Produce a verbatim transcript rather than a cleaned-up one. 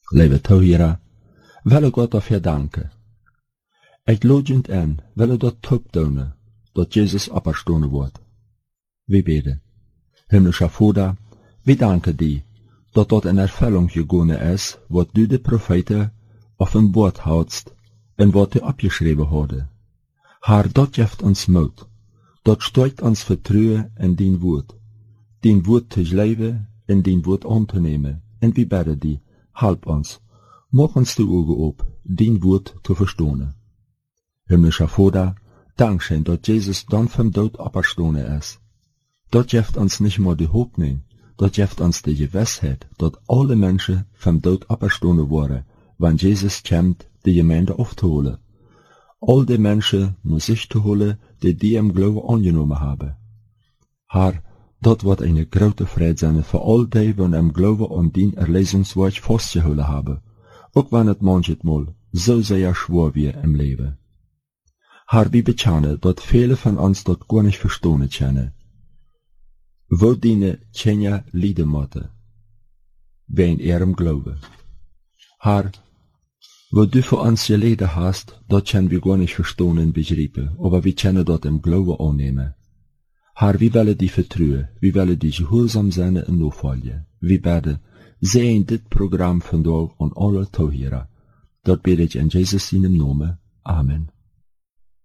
Lieve toeheren, wil ik God dafür danken. Ik lodgend aan, wil ik dat toepdonen, dat Jezus opgestonden wordt. We bidden. Himmlischer Vater, we danken die, dat dat in Erfüllung gegangen is, wat du de profeten offenbart houdst, en wat du abgeschreven hadden. Haar, dat geeft ons moed, dat steugt ons vertrouwen in dien woord, dien woord te leven en dien woord aan te nemen, en we bidden die, help ons, maak ons de ogen op, dien woord te verstaan. Himmlischer Vater, dankschön, dat Jezus dan vom dood opgestonden is. Dat geeft ons nicht maar de hoop nemen, dat geeft ons de gewissheid, dat alle mensen vom dood opgestonden worden, wanneer Jezus komt de gemeente op te holen. Al die mensen naar zich te holen, die die im Glauben angenomen hebben. Haar, dat wordt een grote vrede zijn voor al die, die im Glauben aan dien erlesungswoord vastgehouden hebben, ook wanneer het manchmal zo sehr schwer wie im Leben. Haar, wie bekennen, dat vele van ons dat gar nicht verstehen können. Wo diene Tjenja lieden moeten, wijn ihrem Glauben. Haar, wo du für uns geleden hast, dat können wir gar nicht verstehen und begreifen, aber wir können dat im Glauben annehmen. Haar, wie willen die vertrouwen, wie willen die gehoorzaam zijn en navolgen. Wie bidden, zij in dit programma vandaag aan alle toeheren. Dat bid ik in Jezus in naam. Amen.